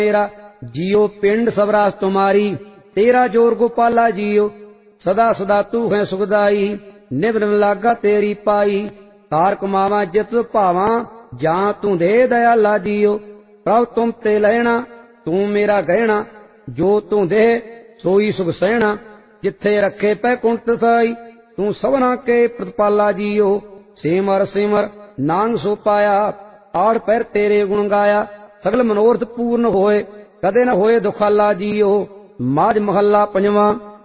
मेरा जियो पिंड सबरास तुम्हारी, तेरा जोर गोपाला जियो, सदा सदा तू है सुखदाई, निभ निभ लागा तेरी पाई, कार कमावा जित भावा, जा तू दे दयाला जियो, प्रभ तुम ते लहना, तू मेरा गहना, जो तू दे सोई सुख सहना, जिथे रखे पै कुंठ थाई, तू सबना के प्रतिपाला जियो, सिमर सिमर नांग सो पाया, आड़ पैर तेरे गुण गाया, सगल मनोरथ पूर्ण होए, कदे न होए दुखाला जियो। माज महला पंजवा,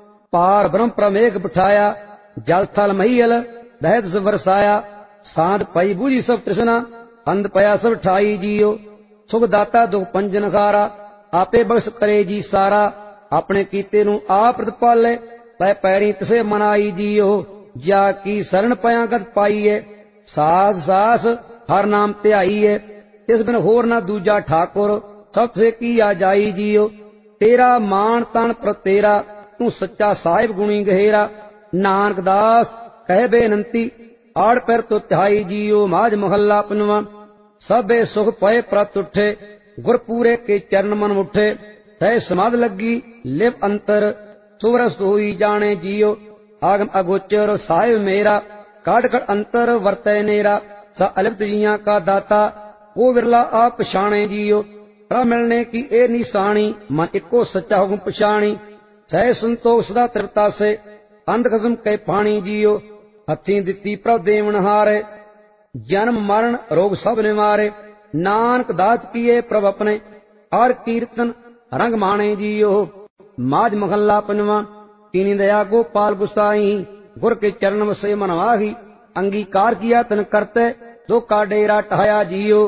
पार ब्रह्म प्रमेघ बिठाया, जल थल महियल दहत से बरसाया, सांध पई बूझी सब तृष्णा, अंध पया सब ठाई जियो, सुख दाता दुख पंजन खारा, आपे बख्श करे जी सारा, अपने कीते नू आप प्रतिपाले, पै पैरी तिसे मनाई जियो, जा की शरण पया गत पाईए, सास सास हर नाम ध्याईए, तिस बिन होर ना दूजा ठाकुर, सब से किया जाई जियो, तेरा मान तन पर तेरा, तू सच्चा साहिब गुणी गहेरा, नानक दास कह बेनंती, आड़ पैर तो तिहाई जियो। माज महला पंजवा, सबे सुख पए प्रत उठे, गुर पूरे के चरण मन उठे, तय समाध लगी लिव अंतर, सुवरस होई जाने जियो, आगम अगोचर साहिब मेरा, काट काट अंतर वर्तै नेरा, स अलिप्त जिया का दाता, वो विरला आप पछाणे जियो, प्रभ मिलने की ए निशानी, मन इको सच्चा हुक्म पछाणी, सह संतोष सदा तृप्ता से, अंध खसम कै पानी जियो, हथी दिती प्रभ देवन हारे, जन्म मरण रोग सब निवारे, नानक दास किए प्रभ अपने, हर कीर्तन रंग माणे जियो। माज महला पंजवा, कीनी दया गोपाल गुसाई, गुर के चरण वसे मन वाही, अंगीकार किया तन करते, दो का डेरा टहाया जियो,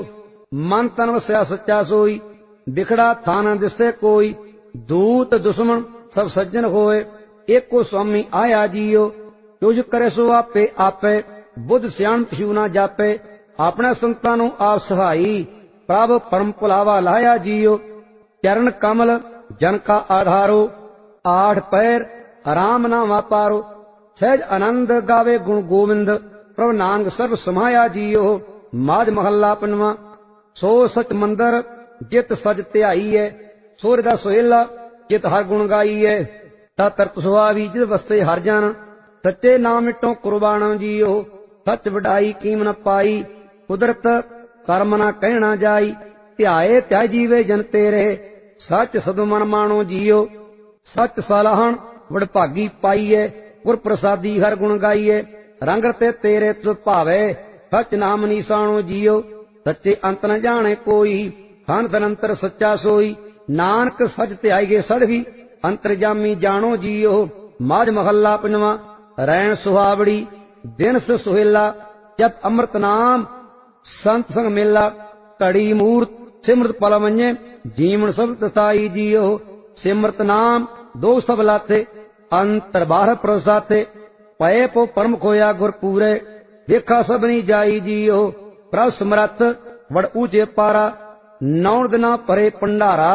मन तन वसया सच्चा सोई, बिखड़ा थान दिसे कोई, दूत दुश्मन सब सज्जन होए, एक को स्वामी आया जियो, तुझ करे सो आपे आपे, बुद्ध सियाण पशु ना जापे, अपने संतां नू आप सहाई, प्रभ परम भुलावा लाया जियो, चरण कमल जन का आधारो, आठ पैर राम नाम वापारो, सहज आनंद गावे गुण गोविंद, प्रभ नानक सर्व समाया जियो। माज महला पंजवा, सो सच मंदर जित सज ध्याईए, सूर्य दा सोहेला जित हर गुण गाईए, ता तरत सुहावी जित वस्ते हर जन, सच्चे नाम मिटो कुर्बान जियो, सच वडाई कीम न पाई, कुदरत कर्म न कहना जाई, ध्याए त्या जीवे जन तेरे, सच सद मन मानो जियो, सच सलाहन वडभागी पाईए, गुर प्रसादी हर गुण गाईए, रंग रते तेरे तुझ भावे, सच नाम निशानो जियो, सच्चे अंत न जाने कोई, धन धन अंतर सच्चा सोई, नानक सच ध्याईए सदभी, अंतरजामी जानो जियो। माज महला पंजवा, रैन सुहावड़ी दिन से सुहेला, जब अमृत नाम संत संग मेला, घड़ी मूर्त सिमरत पल मन्ये, जीवन सब तथाई जियो, सिमरत नाम दो सब लाथे, अंतर बाहर प्रसाथे, पए पो परम खोया गुर पूरे, देखा सबनी जाई जियो, प्रभ समरथ वड़ ऊंचे पारा, नौ दिना परे भंडारा,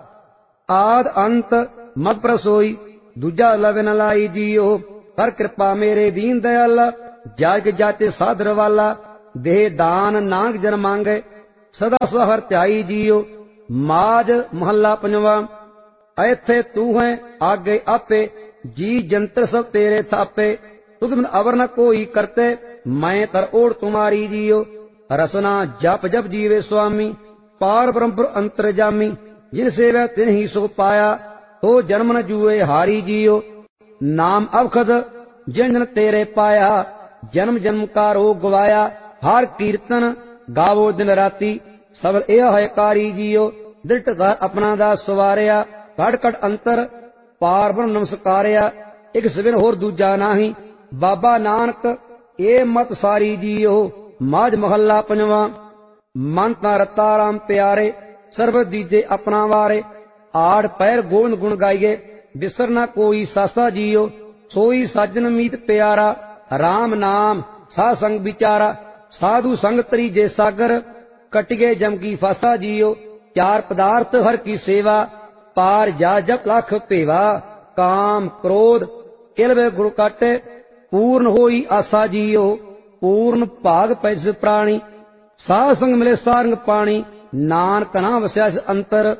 आद अंत मत प्रसोई, दूजा लवे न लाई जियो, कर कृपा मेरे दीन दयाला, जाग जाचे साधर वाला, देह दान नांग जन मांगे, सदा सहर त्याई जियो। माज महला पंजवा, ऐथे तू है आगे आपे, जी जंतर सब तेरे थापे, तुझ बिन अवर न कोई करते, मैं तर ओढ़ तुम्हारी जियो, रसना जप जप जीवे स्वामी, पार ब्रह्म अंतरजामी, जिन सेवा तिन ही सुख पाया, तो जन्म न जुए हारी जियो, नाम अवखद जिन जन तेरे पाया, जन्म जन्म का रोग गवाया, हर कीर्तन गावो दिन राती, सब यह है कारी जियो, दृढ़ घर अपना दास सवारिया, कट कट अंतर पार ब्रह्म नमस्कारिया, एक सिविन होर दूजा नाही, बाबा नानक ए मत सारी जियो। माज महला पंजवा, मन ता रता राम प्यारे, सर्व दीजे अपना वारे, आड़ पैर गोविंद गुण गाइए, बिसर न कोई सासा जियो, सोई साजन मीत प्यारा, राम नाम सा संग विचारा, साधु संग तरीजे सागर, कटिगे जम की फासा जियो, चार पदार्थ हर की सेवा, पार जा जप लाख पेवा, काम क्रोध किलवे गुण काटे, पूर्ण होई आसा जियो, पूर्ण भाग पैस प्राणी, साध संग मिले सारंग पानी, नानक ना वस्या अंतर,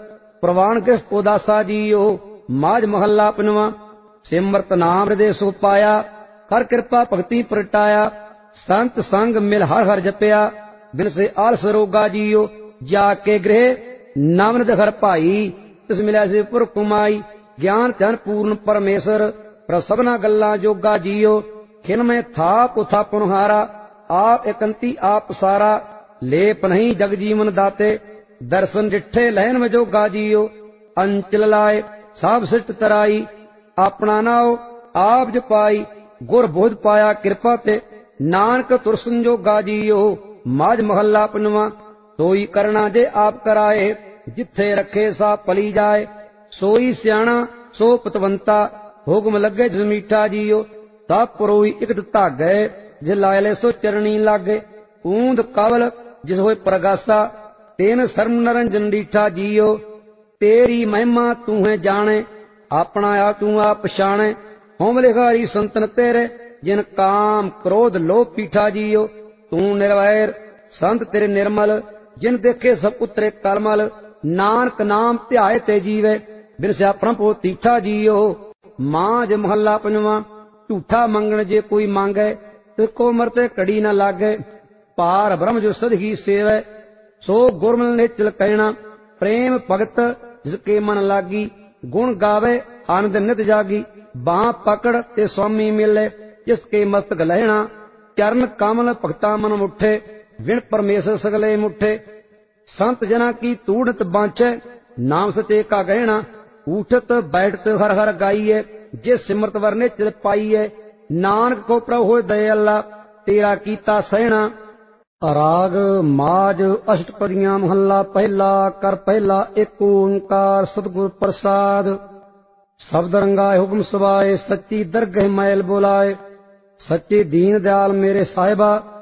ਪ੍ਰਵਾਨ ਕਿਸ ਕੋ ਦਾਸਾ ਜੀਓ। ਮਾਝ ਮਹੱਲਾ ਪੰਜਵਾਂ। ਸਿਮਰਤ ਨਾਮ ਹਿਰਦੇ ਸੁਖ ਪਾਇਆ, ਕਰ ਕਿਰਪਾ ਭਗਤੀ ਪ੍ਰਗਟਾਇਆ। ਸੰਤ ਸੰਗ ਮਿਲ ਹਰ ਹਰ ਜਪਿਆ, ਬਿਨ ਸੇ ਆਲਸ ਰੋਗਾ ਜੀਓ। ਜਾ ਕੇ ਗ੍ਰਹਿ ਨਾਮ ਨਿਧ ਹਰ ਭਾਈ, ਤਿਸ ਮਿਲਿਆ ਸੇ ਪੁਰ ਕੁਮਾਈ। ਗਿਆਨ ਧਨ ਪੂਰਨ ਪਰਮੇਸ਼ਰ, ਪਰ ਸਭਨਾ ਗੱਲਾਂ ਜੋਗਾ ਜੀਓ। ਖਿਨ ਮੈਂ ਥਾਪ ਉਥਾਪਨ ਹਾਰਾ, ਆਪ ਇਕੰਤੀ ਆਪ ਸਾਰਾ। ਲੇਪ ਨਹੀਂ ਜਗ ਜੀਵਨ ਦਾਤੇ, ਦਰਸ਼ਨ ਡਿਠੇ ਲਹਿਨ में जोगा ਜੀਓ। ਅੰਚਲ ਲਾਏ ਸਭ ਸਿੱਟ ਤਰਾਈ, ਆਪਣਾ ਨਾਉ ਆਪ ਜਪਾਈ। ਗੁਰ ਬੋਧ ਪਾਇਆ ਕਿਰਪਾ ਤੇ, ਨਾਨਕ ਤੁਰ ਸੰਜੋਗਾ ਜੀਓ। ਮਾਝ ਮਹੱਲਾ ਪੰਜਵਾਂ। ਸੋਈ ਕਰਣਾ ਜੇ ਆਪ ਕਰਾਏ, ਜਿੱਥੇ ਰੱਖੇ ਸਾ ਪਲੀ ਜਾਏ। ਸੋਈ ਸਿਆਣਾ ਸੋ ਪਤਵੰਤਾ, ਹੁਕਮ ਲੱਗੇ ਜਿਸ ਮੀਠਾ ਜੀਓ। ਤਬ ਪਰੋਈ ਇਕ ਧਾਗੇ, ਜੇ ਲਾਇ ਲੈ ਸੋ ਚਰਣੀ ਲਾਗੇ। ਊਂਦ ਕਵਲ ਜਿਸ ਹੋਏ ਪ੍ਰਗਾਸਾ, ਤੈਨ ਸਰਮ ਨਰੰਜਨ ਡੀਠਾ ਜੀਓ। ਤੇਰੀ ਮਹਿਮਾ ਤੂੰ ਹੈ ਜਾਣੇ, ਆਪਣਾ ਆ ਤੂੰ ਆਪ ਪਛਾਣੇ। ਹੋਮ ਲਿਖਾਰੀ ਸੰਤਨ ਤੇਰੇ, ਜਿਨ ਕਾਮ ਕ੍ਰੋਧ ਲੋਭ ਪੀਠਾ ਜੀਓ। ਤੂੰ ਨਿਰਵੈਰ ਸੰਤ ਤੇਰੇ ਨਿਰਮਲ, ਜਿਨ ਦੇਖੇ ਸਭ ਉਤਰੇ ਕਲਮਲ। ਨਾਨਕ ਨਾਮ ਧਿਆਏ ਤੇ ਜੀਵੇ, ਬਿਨ ਸਿਆਪਣਾ ਪੋ ਤੀਠਾ ਜੀਓ। ਮਾਝ ਮਹੱਲਾ ਪੰਜਵਾਂ। ਝੂਠਾ ਮੰਗਣ ਜੇ ਕੋਈ ਮੰਗੈ, ਤੇ ਕੋ ਮਰਤੇ ਘੜੀ ਨਾ ਲਾਗੇ। ਪਾਰ ਬ੍ਰਹਮ ਜੋ ਸਦਹੀ ਸੇਵੈ, ਸੋ ਗੁਰਮਲ ਨਿਚਲ ਕਹਿਣਾ। ਪ੍ਰੇਮ ਭਗਤ ਜਿਸ ਕੇ ਮਨ ਲਾਗੀ, ਗੁਣ ਗਾਵੇ ਆਨੰਦ ਨਿਤ ਜਾਗੀ। ਬਾਹ ਪਕੜ ਤੇ ਸੁਆਮੀ ਮਿਲੇ, ਜਿਸ ਕੇ ਮਸਤਕ ਲਹਿਣਾ। ਚਰਨ ਕਮਲ ਭਗਤਾ ਮਨ ਮੁਠੇ, ਵਿਣ ਪਰਮੇਸ਼ਰ ਸਗਲੇ ਮੁਠੇ। ਸੰਤ ਜਨਾ ਕੀ ਤੂੜਤ ਬਾਂਚੈ, ਨਾਮ ਸਚੇ ਕਾ ਗਹਿਣਾ। ਉਠਤ ਬੈਠਤ ਹਰ ਹਰ ਗਾਈਏ, ਜੇ ਸਿਮਰਤ ਵਰਨੇ ਚਿਰ ਪਾਈਏ। ਨਾਨਕ ਕੋ ਪ੍ਰਭ ਹੋਏ ਦਇ ਅੱਲਾ, ਤੇਰਾ ਕੀਤਾ ਸਹਿਣਾ। ਰਾਗ ਮਾਝ ਅਸ਼ਟਪਦੀਆਂ ਮਹੱਲਾ ਪਹਿਲਾ। ਕਰ ਪਹਿਲਾ ਏਕ ਓੰਕਾਰ ਸਤਿਗੁਰ ਪ੍ਰਸਾਦ। ਸ਼ਬਦ ਰੰਗਾਏ ਹੁਕਮ ਸਵਾਏ, ਸੱਚੀ ਦਰਗਹਿ ਮੈਲ ਬੁਲਾਏ। ਸੱਚੇ ਦੀਨ ਦਿਆਲ ਮੇਰੇ ਸਾਹਿਬਾ,